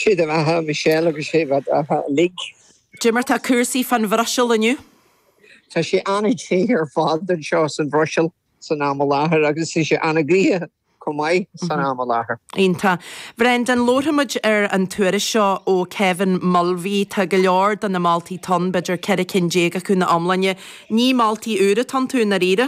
Si de bheithe Michelle agus sé bheith lig. Jimmer tá cuasaí fan bhraisiil aniu? Tá sé anna sé ar fád an seo san bhraisiil san am láthair agus sé anna gríe comai san am láthair. Ínta. Brendan, lóthamid ar an tuairis seo ó Kevin Mulvey tá go leor don na Maltaí ton beidir ceir cinnéag acu na amlainne. Ní Maltaí úra tan tú na riire?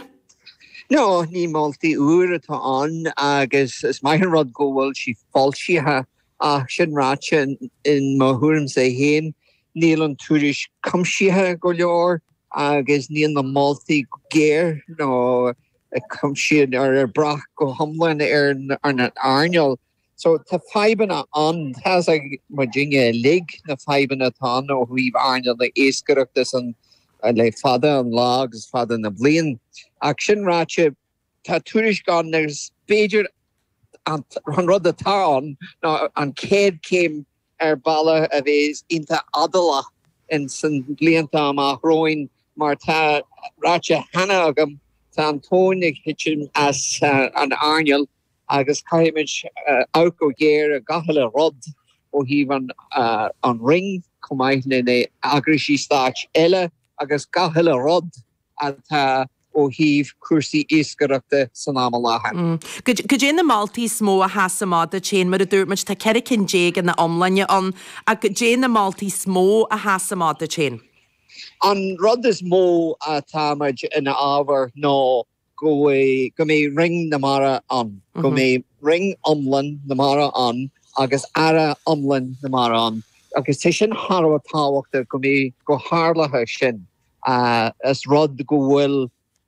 No, ní Maltaí úra tá an agus is mai an rud gohfuil si fáilsíthe ach sin ráte in má thuaim sé héin. Níl an túris cumsíthe go leor agus níl na Maltaí géir nó cumsíad ar brach go hamlain ar na airneal. So tá faibanna an tas ag Virginia lig na faibanna tá ó huíh airneal na éascareachtas an le fada an lá agus fada na blian. Ach sin ráte tá túris gan there's beidir an rud atá an céad céim ar balla a bhés inta adala in san blianta amach roin mar tá ráte hana agam tá Antónig hitchin as an airneal agus caiimiid auco géir a gahall rod ó híh an ring cumáithne na agrisí stáit eile agus gahall rod atá ó híh cuasaí éascareachta san am láthair. Go dé na Maltaí smó a hasamada chéan mar a dúirmid tá ceir cinnéag in na amlainne an a go dé na Maltaí smó a hasamada chéan. An rud is mó a táid ina ábhar ná go mé ring na mara an. Go mé ring omlan na mara an agus ara omlan na mara an. Agus te sin Harwa táhachtta go mé go hálathe sin as rud go bhfuil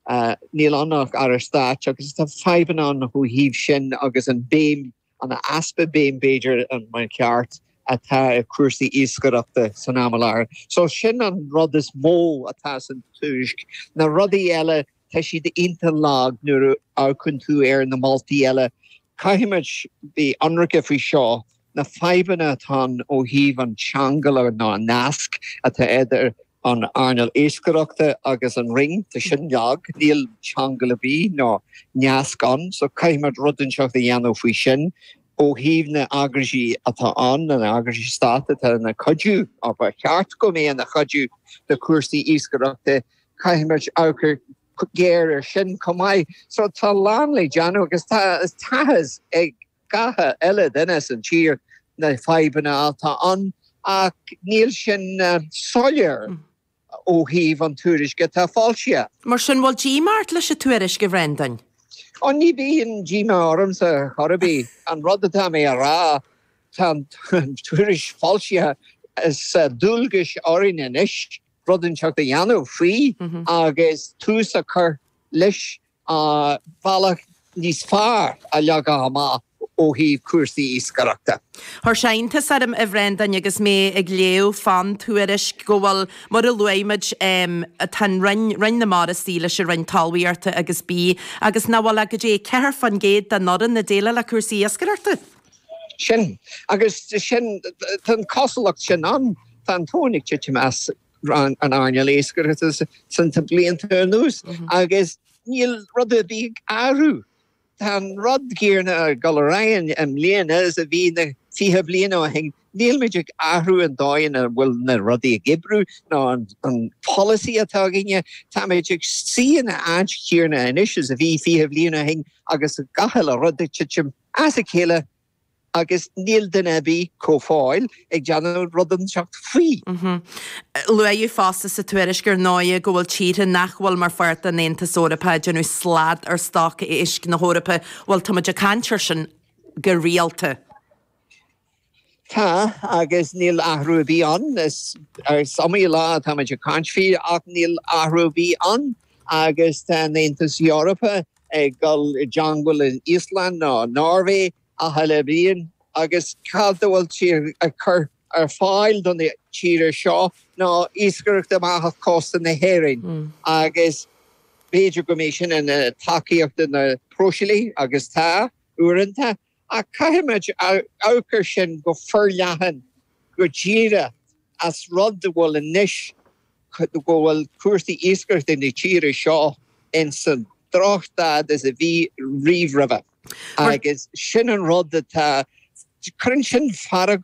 níl annach ar stáit agus tá faiban an chu híh sin agus an béim an aspa béim béidir an mai ceart atá cuasaí éascareachta san am láthair. So sin an rud is mó atá san tuairisc. Na rudaí eile tá siad inta lag nuair a chun tú ar na Maltaí eile. Caiimiid bhí anracha faoi seo na faibanna atá ó híh an teangail ná an nasc atá idir an airneal éascareachta agus an ring tá sin leag níl teangail a bhí ná neasc an, so caiimiid rudan seach a dhéanamh faoi sin. Ó híh na agrisí atá an na agrisí státa tá na chuidú á ba cheart go mé na chuidú de cuasaí éascareachta caiimiid áchar géir ar sin cumáid. So tá lán le deanú agus táthas ag gatha eile duine an tír na faibanna atá an ach níl sin soiléir ó híh an túairis go tá fáilte. Mar sin bhfuil dímart leis a tuairis go Brendan. On ní bí in Gma orm sa chorabí an rud atá mé a rá tá túairis fáilte is dúlgus orin inis rudan seach a dhéanamh faoi agus tús a chur leis bhealach níos fearr a leaga amach ó híh cuasaí éascareachta. Thir seintas arm a Brendan agus mé ag léo fan tuairis go bhfuil mar a luimiid a tan rin na mar a síle se rin talhaíarta agus bí agus na bhfuil a go dé ceir fan géad den noran na déile le cuasaí éascareachta. Sin agus sin tan cosalacht sin an tá Antónig titmas an airneal éascareachta san tá blianta nús agus níl rud a bhí áhrú. Tá rud géarna galrain léana is a bhí na fihe bliana a hing níl méidir áhrú an dáin a bhfuil na rudaí a gibrú ná an policy atá ginne tá méidir síana áint chéarna inis is a bhí fihe bliana a hing agus a gahall a rud titim as a chéile agus níl den ebí cófáil ag deanú rudan seach faoi. Luú fásta sa tuairis gur náide go bhfuil tíre nachhfuil mar fuirta nénta sórappa genú slad ar stoc isc na hórappa bhfuil táid a cantir sin go rialta. Tá agus níl ahrú bhí an is ar samí lá táid a canfií ach níl ahrú bhí an agus tá néntas Eorpa ag gal jungle in Iceland ná Norway a halibríon agus cadhfuil tír a chur ar fáil don tíre seo ná éascareachta amach costa na héireann agus béidir go mé sin in takeíochta na próisilaí agus tá uanta a caiimiid áchar sin go forleathan go díire as rud bhfuil inis go bhfuil cuasaí éascareachta na tíre seo in san drochtad is a bhí riomhribh agus sin an rud atá chun sin fara